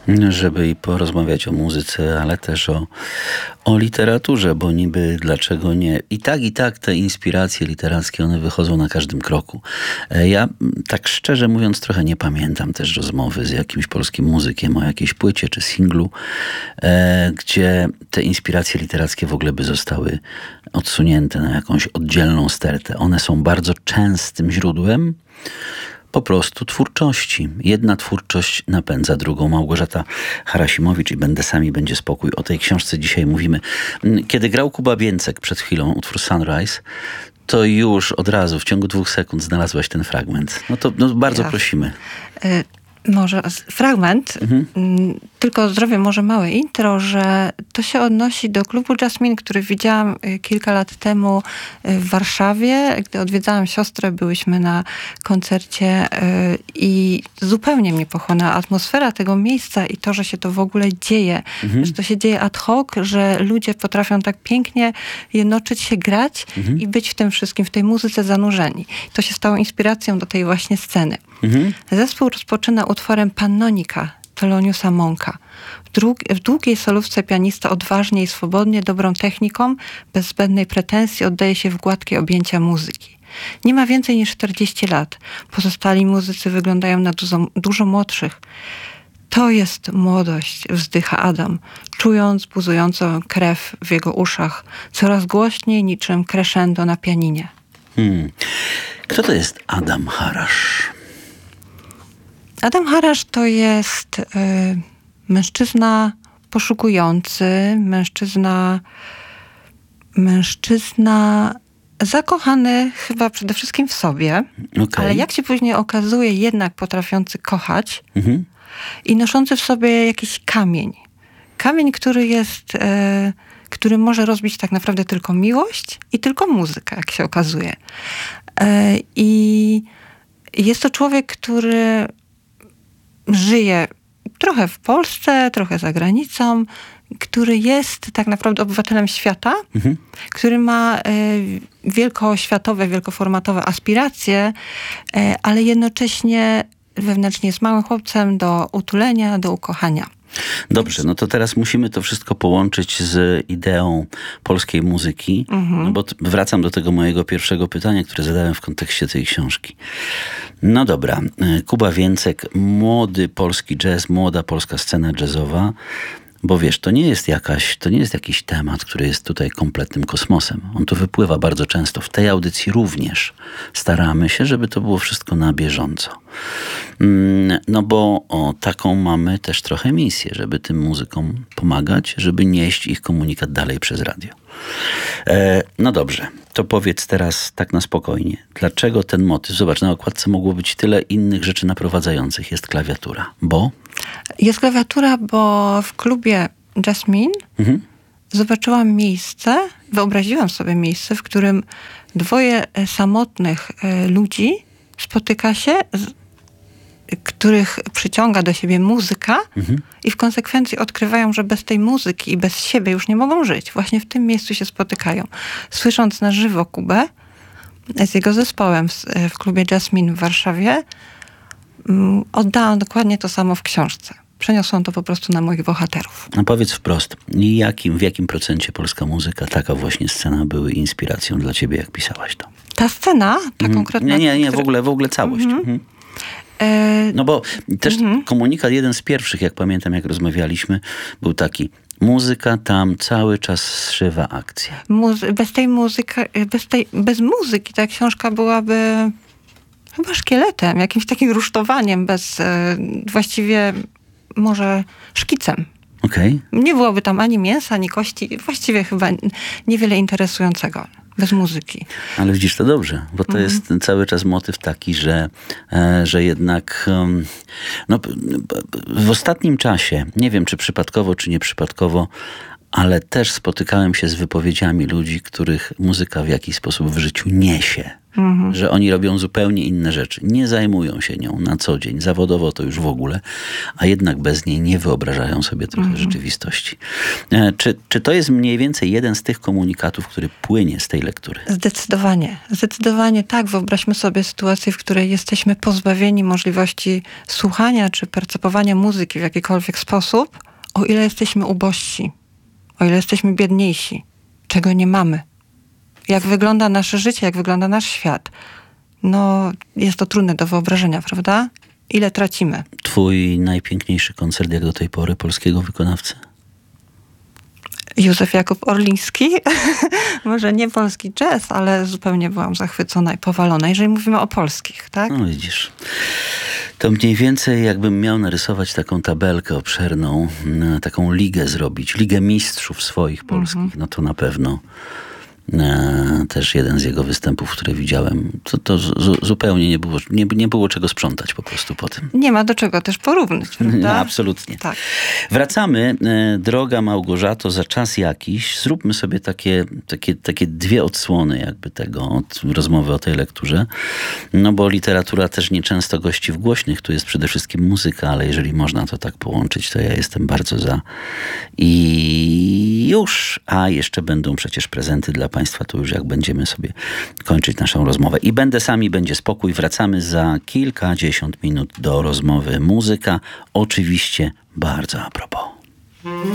Żeby i porozmawiać o muzyce, ale też o literaturze, bo niby dlaczego nie. I tak te inspiracje literackie, one wychodzą na każdym kroku. Ja tak szczerze mówiąc trochę nie pamiętam też rozmowy z jakimś polskim muzykiem o jakiejś płycie czy singlu, gdzie te inspiracje literackie w ogóle by zostały odsunięte na jakąś oddzielną stertę. One są bardzo częstym źródłem po prostu twórczości. Jedna twórczość napędza drugą. Małgorzata Harasimowicz i Będę sami, będzie spokój. O tej książce dzisiaj mówimy. Kiedy grał Kuba Więcek przed chwilą utwór Sunrise, to już od razu, w ciągu 2 sekund znalazłaś ten fragment. No to bardzo prosimy. Może fragment, tylko zrobię może małe intro, że to się odnosi do klubu Jasmine, który widziałam kilka lat temu w Warszawie. Gdy odwiedzałam siostrę, byłyśmy na koncercie i zupełnie mnie pochłonęła atmosfera tego miejsca i to, że się to w ogóle dzieje. Że to się dzieje ad hoc, że ludzie potrafią tak pięknie jednoczyć się, grać i być w tym wszystkim, w tej muzyce zanurzeni. To się stało inspiracją do tej właśnie sceny. Zespół rozpoczyna utworem Pannonika Theloniusa Monka. W długiej solówce pianista odważnie i swobodnie, dobrą techniką, bez zbędnej pretensji oddaje się w gładkie objęcia muzyki. Nie ma więcej niż 40 lat. Pozostali muzycy wyglądają na dużo młodszych. To jest młodość, wzdycha Adam, czując buzującą krew w jego uszach, coraz głośniej niczym crescendo na pianinie. Kto to jest Adam Harasz? Adam Harasz to jest mężczyzna poszukujący, mężczyzna zakochany chyba przede wszystkim w sobie, ale jak się później okazuje, jednak potrafiący kochać i noszący w sobie jakiś kamień. Kamień, który może rozbić tak naprawdę tylko miłość i tylko muzyka, jak się okazuje. I jest to człowiek, który żyje trochę w Polsce, trochę za granicą, który jest tak naprawdę obywatelem świata, który ma wielkoświatowe, wielkoformatowe aspiracje, ale jednocześnie wewnętrznie jest małym chłopcem do utulenia, do ukochania. Dobrze, no to teraz musimy to wszystko połączyć z ideą polskiej muzyki, no bo wracam do tego mojego pierwszego pytania, które zadałem w kontekście tej książki. No dobra, Kuba Więcek, młody polski jazz, młoda polska scena jazzowa, bo wiesz, to nie jest jakiś temat, który jest tutaj kompletnym kosmosem. On tu wypływa bardzo często. W tej audycji również staramy się, żeby to było wszystko na bieżąco. No bo taką mamy też trochę misję, żeby tym muzykom pomagać, żeby nieść ich komunikat dalej przez radio. No dobrze, to powiedz teraz tak na spokojnie. Dlaczego ten motyw? Zobacz, na okładce mogło być tyle innych rzeczy naprowadzających. Jest klawiatura. Bo? Jest klawiatura, bo w klubie Jasmine zobaczyłam miejsce, wyobraziłam sobie miejsce, w którym 2 samotnych ludzi spotyka się, których przyciąga do siebie muzyka i w konsekwencji odkrywają, że bez tej muzyki i bez siebie już nie mogą żyć. Właśnie w tym miejscu się spotykają. Słysząc na żywo Kubę z jego zespołem w klubie Jasmine w Warszawie, oddałam dokładnie to samo w książce. Przeniosłam to po prostu na moich bohaterów. No powiedz wprost, w jakim procencie polska muzyka, taka właśnie scena były inspiracją dla ciebie, jak pisałaś to? Ta scena, ta konkretna... Nie, w ogóle całość. No bo też komunikat, jeden z pierwszych, jak pamiętam, jak rozmawialiśmy, był taki: muzyka tam cały czas zszywa akcję. Bez muzyki ta książka byłaby chyba szkieletem, jakimś takim rusztowaniem, właściwie może szkicem. Nie byłoby tam ani mięsa, ani kości, właściwie chyba niewiele interesującego. Bez muzyki. Ale widzisz, to dobrze, bo to jest cały czas motyw taki, że jednak w ostatnim czasie, nie wiem czy przypadkowo, czy nieprzypadkowo, ale też spotykałem się z wypowiedziami ludzi, których muzyka w jakiś sposób w życiu niesie. Że oni robią zupełnie inne rzeczy. Nie zajmują się nią na co dzień, zawodowo to już w ogóle, a jednak bez niej nie wyobrażają sobie trochę rzeczywistości. Czy to jest mniej więcej jeden z tych komunikatów, który płynie z tej lektury? Zdecydowanie. Zdecydowanie tak. Wyobraźmy sobie sytuację, w której jesteśmy pozbawieni możliwości słuchania czy percepowania muzyki w jakikolwiek sposób, o ile jesteśmy ubożsi, o ile jesteśmy biedniejsi, czego nie mamy. Jak wygląda nasze życie, jak wygląda nasz świat. No, jest to trudne do wyobrażenia, prawda? Ile tracimy? Twój najpiękniejszy koncert jak do tej pory polskiego wykonawcy? Józef Jakub Orliński. Może nie polski jazz, ale zupełnie byłam zachwycona i powalona, jeżeli mówimy o polskich, tak? No widzisz. To mniej więcej jakbym miał narysować taką tabelkę obszerną, taką ligę zrobić, ligę mistrzów swoich polskich, no to na pewno też jeden z jego występów, które widziałem, to zupełnie nie było czego sprzątać po prostu po tym. Nie ma do czego też porównać, prawda? No, absolutnie. Tak. Wracamy. Droga Małgorzato, za czas jakiś zróbmy sobie takie dwie odsłony jakby tego, od rozmowy o tej lekturze. No bo literatura też nieczęsto gości w głośnych. Tu jest przede wszystkim muzyka, ale jeżeli można to tak połączyć, to ja jestem bardzo za. I już. A jeszcze będą przecież prezenty dla Państwa, to już jak będziemy sobie kończyć naszą rozmowę. I będzie spokój. Wracamy za kilkadziesiąt minut do rozmowy. Muzyka oczywiście bardzo a propos.